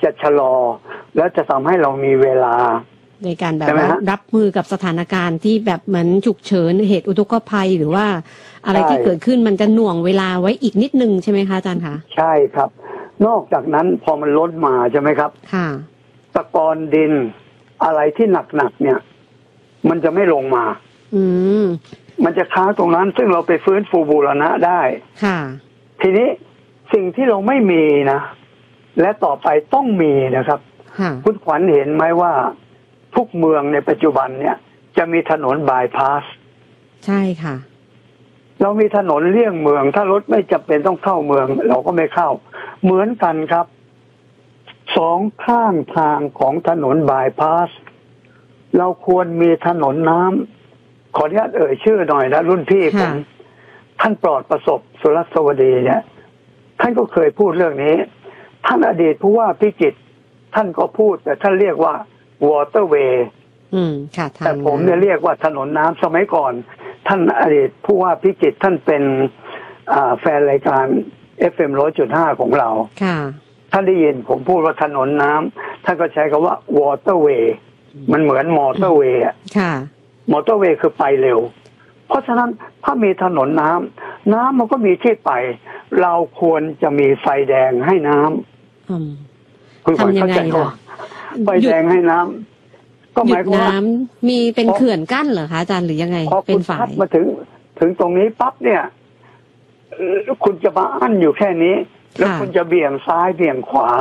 จะชะลอแล้วจะทำให้เรามีเวลาในการแบบว่ารับมือกับสถานการณ์ที่แบบเหมือนฉุกเฉินเหตุอุทกภัยหรือว่าอะไรที่เกิดขึ้นมันจะหน่วงเวลาไว้อีกนิดนึงใช่ไหมคะอาจารย์คะใช่ครับนอกจากนั้นพอมันล้นมาใช่ไหมครับค่ะตะกอนดินอะไรที่หนักๆเนี่ยมันจะไม่ลงมามันจะค้างตรงนั้นซึ่งเราไปฟื้นฟูบูรณะได้ค่ะทีนี้สิ่งที่เราไม่มีนะและต่อไปต้องมีนะครับคุณขวัญเห็นไหมว่าทุกเมืองในปัจจุบันเนี่ยจะมีถนนบายพาสใช่ค่ะเรามีถนนเลี่ยงเมืองถ้ารถไม่จำเป็นต้องเข้าเมืองเราก็ไม่เข้าเหมือนกันครับสองข้างทางของถนนบายพาสเราควรมีถนนน้ำขออนุญาตเอ่ยชื่อหน่อยนะรุ่นพี่ผมท่านปลอดประสบสุรสวดีเนี่ยท่านก็เคยพูดเรื่องนี้ท่านอดีตผู้ว่าพิจิตรท่านก็พูดแต่ท่านเรียกว่าวอเตอร์เวย์แต่ผมเนี่ยเรียกว่าถนนน้ำสมัยก่อนท่านอดีตผู้ว่าพิจิตรท่านเป็นแฟนรายการ FM 100.5 ของเราท่านได้ยินผมพูดว่าถนนน้ำท่านก็ใช้คำว่าวอเตอร์เวย์มันเหมือนมอเตอร์เวย์มอเตอร์เวย์คือไปเร็วเพราะฉะนั้นถ้ามีถนนน้ำมันก็มีที่ไปเราควรจะมีไฟแดงให้น้ำคุณเข้าใจไหมไฟแดงให้น้ำก็หมายความว่ามีเป็นเขื่อนกั้นเหรอคะอาจารย์หรือยังไงเป็นฝายมาถึงตรงนี้ปั๊บเนี่ยคุณจะมาอั้นอยู่แค่นี้แล้วคุณจะเบี่ยงซ้ายเบี่ยงขวา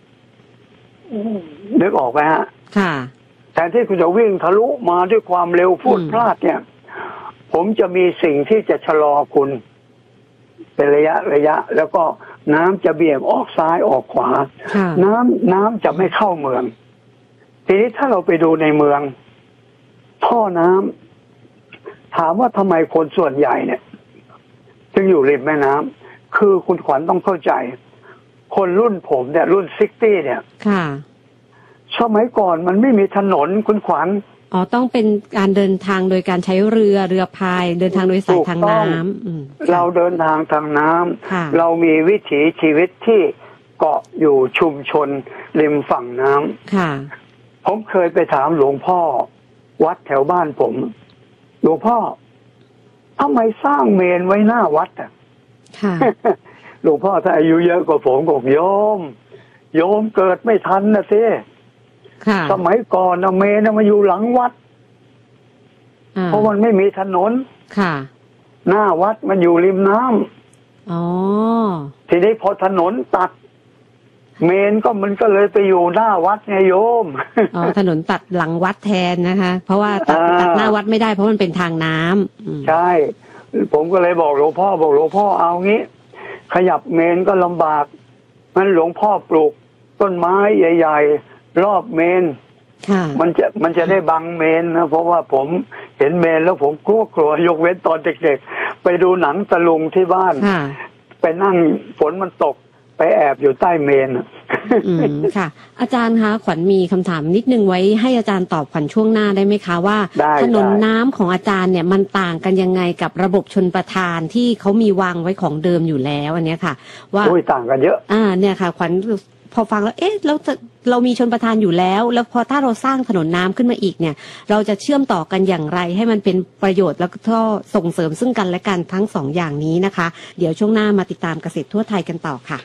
นึกออกไหมฮะค่ะแทนที่คุณจะวิ่งทะลุมาด้วยความเร็วพูดพลาดเนี่ยผมจะมีสิ่งที่จะชะลอคุณเป็นระยะแล้วก็น้ำจะเบี่ยงออกซ้ายออกขวาน้ำจะไม่เข้าเมืองทีนี้ถ้าเราไปดูในเมืองท่อน้ำถามว่าทำไมคนส่วนใหญ่เนี่ยจึงอยู่ริมแม่น้ำคือคุณขวัญต้องเข้าใจคนรุ่นผมเนี่ยรุ่น60เนี่ยสมัยก่อนมันไม่มีถนนคุณขวัญต้องเป็นการเดินทางโดยการใช้เรือพายเดินทางโดยสายทางน้ำเราเดินทางทางน้ำเรามีวิถีชีวิตที่เกาะอยู่ชุมชนริมฝั่งน้ำผมเคยไปถามหลวงพ่อวัดแถวบ้านผมหลวงพ่อทำไมสร้างเมนไว้หน้าวัดหลวงพ่อถ้าอายุเยอะกว่าผมบอกโยมเกิดไม่ทันนะสิสมัยก่อนนะเมนมาอยู่หลังวัดเพราะมันไม่มีถนนหน้าวัดมันอยู่ริมน้ำทีนี้พอถนนตัดเมนมันก็เลยไปอยู่หน้าวัดไงโยมถนนตัดหลังวัดแทนนะคะเพราะว่าตัดหน้าวัดไม่ได้เพราะมันเป็นทางน้ำใช่ผมก็เลยบอกหลวงพ่อเอางี้ขยับเมนก็ลำบากงั้นหลวงพ่อปลูกต้นไม้ใหญ่ๆรอบเมนมันจะได้บังเมนนะเพราะว่าผมเห็นเมนแล้วผมกลัวยกเว้นตอนเด็กๆไปดูหนังตะลุงที่บ้านไปนั่งฝนมันตกไปแอบอยู่ใต้เมนค่ะอาจารย์คะขวัญมีคำถามนิดนึงไว้ให้อาจารย์ตอบขวัญช่วงหน้าได้ไหมคะว่าถนนน้ำของอาจารย์เนี่ยมันต่างกันยังไงกับระบบชลประทานที่เขามีวางไว้ของเดิมอยู่แล้วอันนี้ค่ะว่าต่างกันเยอะเนี่ยค่ะขวัญพอฟังแล้วเรามีชลประทานอยู่แล้วพอถ้าเราสร้างถนนน้ำขึ้นมาอีกเนี่ยเราจะเชื่อมต่อกันอย่างไรให้มันเป็นประโยชน์แล้วก็ส่งเสริมซึ่งกันและกันทั้งสองอย่างนี้นะคะเดี๋ยวช่วงหน้ามาติดตามเกษตรทั่วไทยกันต่อค่ะ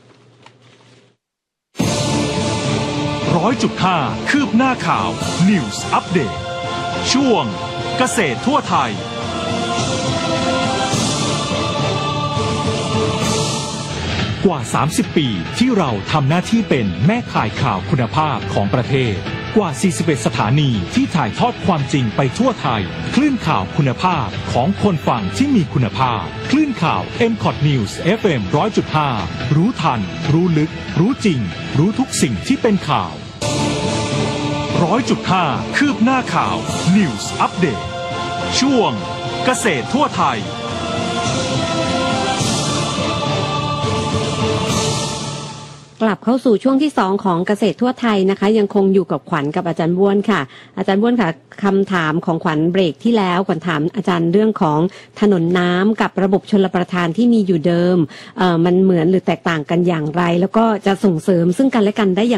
100.5 คืบหน้าข่าว News Update ช่วงเกษตรทั่วไทยกว่า30ปีที่เราทำหน้าที่เป็นแม่ข่ายข่าวคุณภาพของประเทศกว่า41สถานีที่ถ่ายทอดความจริงไปทั่วไทยคลื่นข่าวคุณภาพของคนฟังที่มีคุณภาพคลื่นข่าว MCOT News FM 100.5 รู้ทันรู้ลึกรู้จริงรู้ทุกสิ่งที่เป็นข่าว 100.5 คืบหน้าข่าว News Update ช่วงเกษตรทั่วไทยกลับเข้าสู่ช่วงที่2ของเกษตรทั่วไทยนะคะยังคงอยู่กับขวัญกับอาจารย์บ้วนค่ะอาจารย์บ้วนค่ะคำถามของขวัญเบรกที่แล้วขวัญถามอาจารย์เรื่องของถนนน้ำกับระบบชลประทานที่มีอยู่เดิมมันเหมือนหรือแตกต่างกันอย่างไรแล้วก็จะส่งเสริมซึ่งกันและกันได้อย่าง